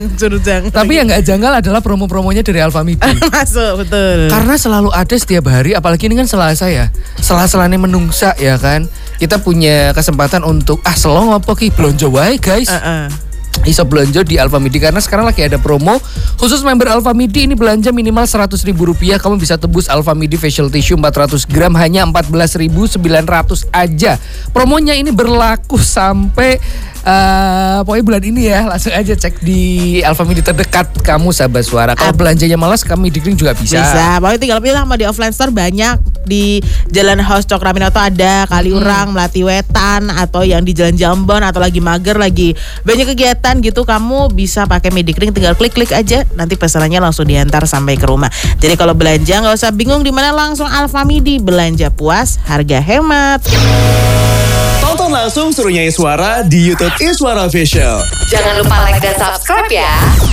Tapi yang nggak janggal adalah promo-promonya dari Alfamidi. Masuk, betul. Karena selalu ada setiap hari, apalagi ini kan Selasa ya. Selasa-selane menungsa ya kan. Kita punya kesempatan untuk selong apa ki blonjo wae guys. Iso belanja di Alfamidi karena sekarang lagi ada promo khusus member Alfamidi. Ini belanja minimal Rp100.000 kamu bisa tebus Alfamidi facial tissue 400 gram hanya 14.900 aja. Promonya ini berlaku sampai pokoknya bulan ini ya. Langsung aja cek di Alfamidi terdekat kamu sahabat suara. Kalau belanjanya malas kami Midikling juga bisa. Pokoknya tinggal pilih sama di offline store banyak. Di Jalan Haus Cokraminoto ada, Kaliurang, Melati Wetan, atau yang di Jalan Jambon atau lagi mager lagi banyak kegiatan gitu, kamu bisa pakai Midikling, tinggal klik-klik aja nanti pesanannya langsung diantar sampai ke rumah. Jadi kalau belanja nggak usah bingung di mana, langsung Alfamidi, belanja puas, harga hemat. Tonton langsung Suruh Nyanyi Suara di YouTube Iswara Official. Jangan lupa like dan subscribe ya.